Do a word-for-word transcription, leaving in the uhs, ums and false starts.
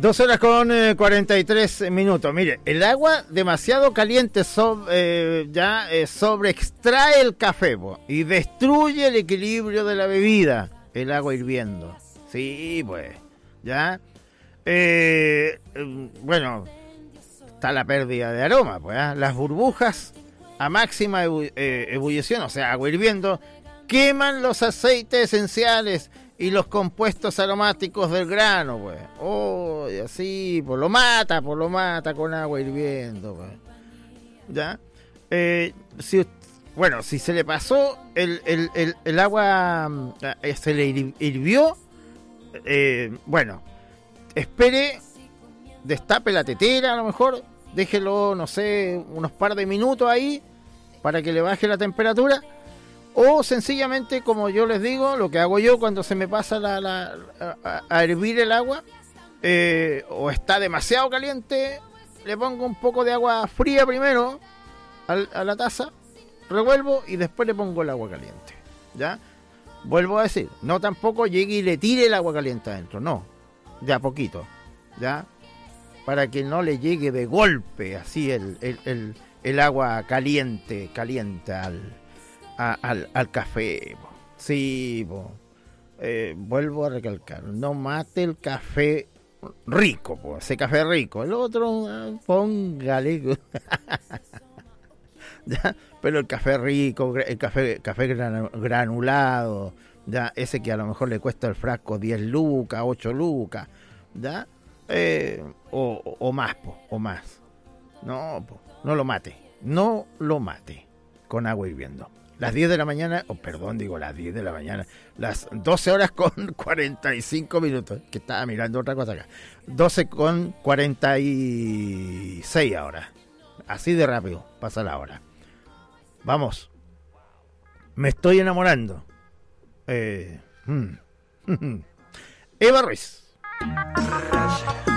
Dos horas con eh, cuarenta y tres minutos. Mire, el agua demasiado caliente so, eh, ya eh, sobreextrae el café po, y destruye el equilibrio de la bebida. El agua hirviendo. Sí, pues. Ya. Eh, eh, bueno, está la pérdida de aroma. Pues, ¿eh? Las burbujas a máxima ebu- eh, ebullición, o sea, agua hirviendo, queman los aceites esenciales y los compuestos aromáticos del grano, pues. Oh, y así, pues lo mata, pues lo mata con agua hirviendo, pues. ¿Ya? Eh, si, bueno, si se le pasó el, el, el, el agua, eh, se le hirvió, eh, bueno, espere, destape la tetera a lo mejor, déjelo, no sé, unos par de minutos ahí para que le baje la temperatura. O sencillamente, como yo les digo, lo que hago yo cuando se me pasa la, la, a, a hervir el agua, eh, o está demasiado caliente, le pongo un poco de agua fría primero al, a la taza, revuelvo y después le pongo el agua caliente. ¿Ya? Vuelvo a decir, no tampoco llegue y le tire el agua caliente adentro, no, ya poquito, ¿ya? Para que no le llegue de golpe así el, el, el, el agua caliente, caliente al... A, al, al café, po. Sí, po. Eh, vuelvo a recalcar, no mate el café rico, po. Ese café rico, el otro, eh, póngale. ¿Ya? Pero el café rico, el café, café granulado, ¿ya? Ese que a lo mejor le cuesta el frasco diez lucas, ocho lucas, ¿ya? Eh, o, o más, po, o más. No, po, no lo mate, no lo mate con agua hirviendo. Las diez de la mañana, oh, perdón, digo las diez de la mañana, las doce horas con cuarenta y cinco minutos, que estaba mirando otra cosa acá, doce con cuarenta y seis ahora, así de rápido pasa la hora. Vamos, me estoy enamorando. Eh, hmm. Eva Ruiz.